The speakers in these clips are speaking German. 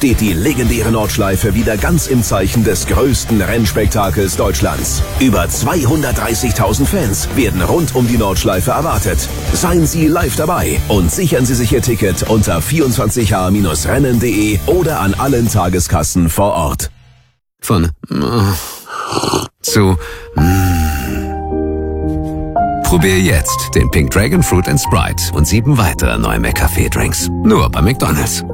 steht die legendäre Nordschleife wieder ganz im Zeichen des größten Rennspektakels Deutschlands. Über 230.000 Fans werden rund um die Nordschleife erwartet. Seien Sie live dabei und sichern Sie sich Ihr Ticket unter 24h-rennen.de oder an allen Tageskassen vor Ort. Von zu Probier jetzt den Pink Dragon Fruit & Sprite und 7 weitere neue McCafé-Drinks. Nur bei McDonald's.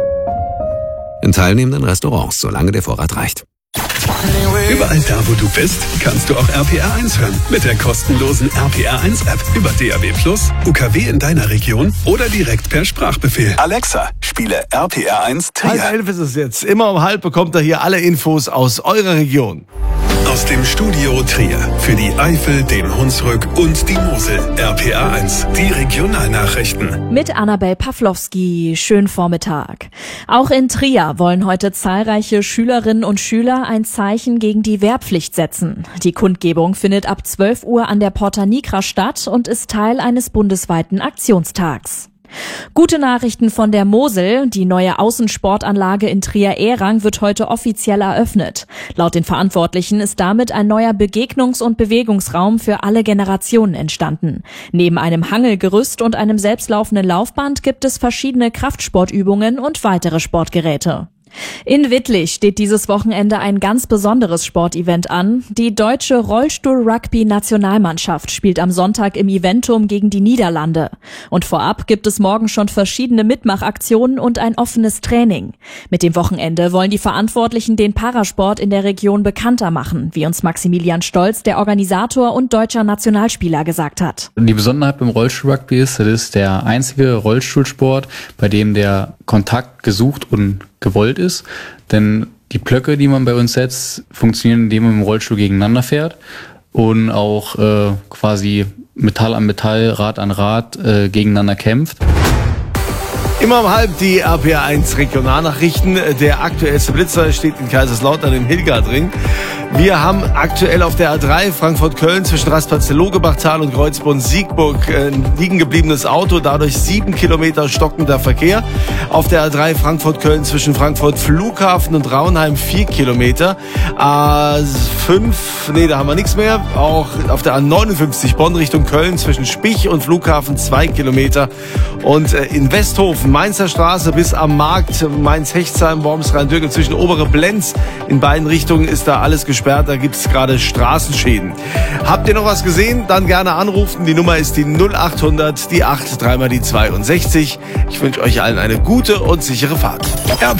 In teilnehmenden Restaurants, solange der Vorrat reicht. Überall da, wo du bist, kannst du auch RPR1 hören. Mit der kostenlosen RPR1-App über DAB+, UKW in deiner Region oder direkt per Sprachbefehl. Alexa, spiele RPR1 Trier. 10:30 ist es jetzt. Immer um 10:30 bekommt ihr hier alle Infos aus eurer Region. Aus dem Studio Trier für die Eifel, den Hunsrück und die Mosel. RPR1, die Regionalnachrichten. Mit Annabel Pawlowski. Schönen Vormittag. Auch in Trier wollen heute zahlreiche Schülerinnen und Schüler ein Zeichen gegen die Wehrpflicht setzen. Die Kundgebung findet ab 12 Uhr an der Porta Nigra statt und ist Teil eines bundesweiten Aktionstags. Gute Nachrichten von der Mosel. Die neue Außensportanlage in Trier-Ehrang wird heute offiziell eröffnet. Laut den Verantwortlichen ist damit ein neuer Begegnungs- und Bewegungsraum für alle Generationen entstanden. Neben einem Hangelgerüst und einem selbstlaufenden Laufband gibt es verschiedene Kraftsportübungen und weitere Sportgeräte. In Wittlich steht dieses Wochenende ein ganz besonderes Sportevent an. Die deutsche Rollstuhl-Rugby-Nationalmannschaft spielt am Sonntag im Eventum gegen die Niederlande. Und vorab gibt es morgen schon verschiedene Mitmachaktionen und ein offenes Training. Mit dem Wochenende wollen die Verantwortlichen den Parasport in der Region bekannter machen, wie uns Maximilian Stolz, der Organisator und deutscher Nationalspieler, gesagt hat. Die Besonderheit beim Rollstuhl-Rugby ist, das ist der einzige Rollstuhlsport, bei dem der Kontakt gesucht und gewollt ist, denn die Blöcke, die man bei uns setzt, funktionieren, indem man im Rollstuhl gegeneinander fährt und auch quasi Metall an Metall, Rad an Rad gegeneinander kämpft. Immer um 10:30 die RPR1 Regionalnachrichten. Der aktuellste Blitzer steht in Kaiserslautern im Hilgardring. Wir haben aktuell auf der A3 Frankfurt-Köln zwischen Raspatz-Logebachtal und Kreuzbrunn-Siegburg ein liegen gebliebenes Auto, dadurch 7 Kilometer stockender Verkehr. Auf der A3 Frankfurt-Köln zwischen Frankfurt-Flughafen und Raunheim 4 Kilometer. A5, da haben wir nichts mehr. Auch auf der A59 Bonn Richtung Köln zwischen Spich und Flughafen 2 Kilometer. Und in Westhofen, Mainzer Straße bis am Markt, Mainz-Hechtsheim, Worms-Rhein-Dürgen zwischen Obere Blenz. In beiden Richtungen ist da alles gesperrt. Da gibt es gerade Straßenschäden. Habt ihr noch was gesehen? Dann gerne anrufen. Die Nummer ist die 0800, die 8, dreimal die 62. Ich wünsche euch allen eine gute und sichere Fahrt.